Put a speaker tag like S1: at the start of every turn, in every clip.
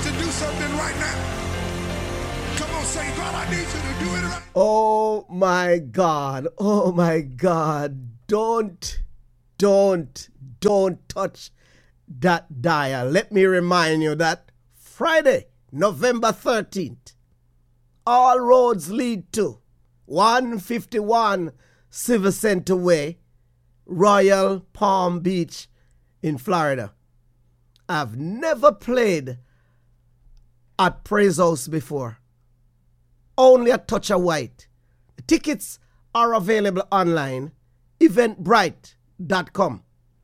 S1: to do something right now. Come on, say, God, I need you to do it right.
S2: Oh my God. Oh my God. Don't touch that dial. Let me remind you that Friday, November 13th, all roads lead to 151 Civil Center Way, Royal Palm Beach in Florida. I've never played at Praise House before. Only a touch of white. The tickets are available online. Eventbrite.com.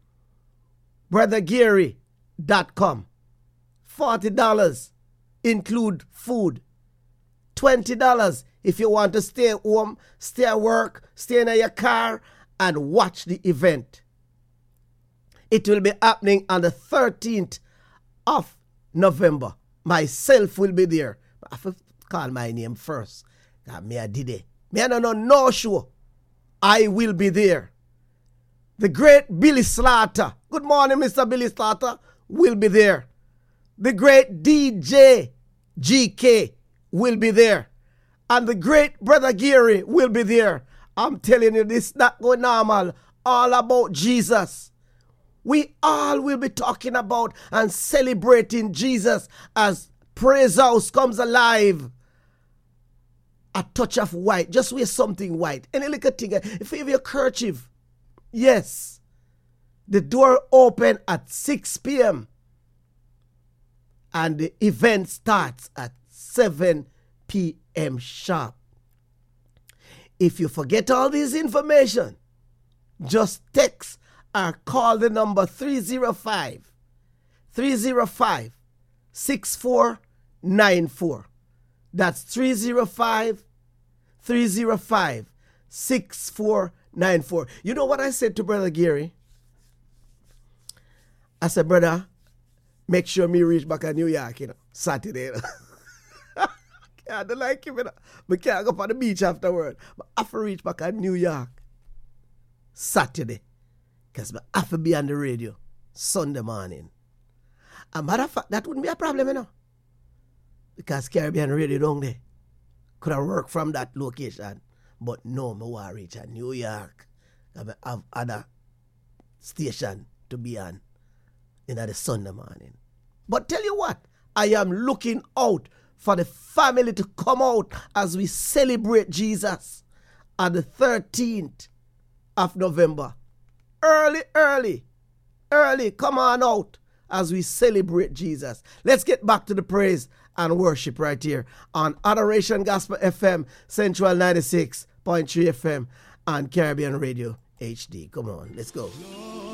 S2: BrotherGary.com. $40 include food. $20 if you want to stay home, stay at work, stay in your car and watch the event. It will be happening on the 13th of November. Myself will be there. I have to call my name first. Me I did it. Me I don't know no sure. I will be there. The great Billy Slaughter. Good morning, Mr. Billy Slaughter. Will be there. The great DJ GK will be there. And the great Brother Gary will be there. I'm telling you, this is not going normal. All about Jesus. We all will be talking about and celebrating Jesus as Praise House comes alive. A touch of white. Just wear something white. Any little thing. If you have your kerchief. Yes. The door open at 6 p.m. And the event starts at 7 p.m. sharp. If you forget all this information, just text or call the number 305-6494. That's 305-6494. You know what I said to Brother Gary? I said, brother, make sure me reach back at New York, Saturday. I don't like him, but can't go on the beach afterward. But I have to reach back at New York Saturday. Because I have to be on the radio Sunday morning. As a matter of fact, that wouldn't be a problem, Because Caribbean Radio down there could have worked from that location. But no, I want to reach New York. I have other station to be on in the Sunday morning. But tell you what, I am looking out for the family to come out as we celebrate Jesus on the 13th of November. Early, come on out as we celebrate Jesus. Let's get back to the praise and worship right here on Adoration Gospel FM, Central 96.3 FM, and Caribbean Radio HD. Come on, let's go.